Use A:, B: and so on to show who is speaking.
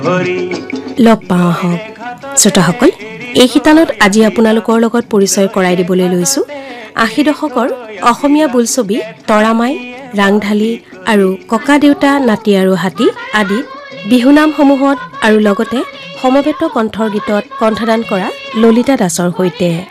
A: লগ পাওঁ আহক। শ্ৰোতাসকল, এই শিতানত আজি আপোনালোকৰ লগত পৰিচয় কৰাই দিবলৈ লৈছোঁ ৮০ দশকৰ অসমীয়া বোলছবি তৰামাই, ৰাংঢালী আৰু ককা দেউতা নাতি আৰু হাতী আদি বিহুনামসমূহত আৰু লগতে সমবেত কণ্ঠৰ গীতত কণ্ঠদান কৰা ললিতা দাসৰ সৈতে।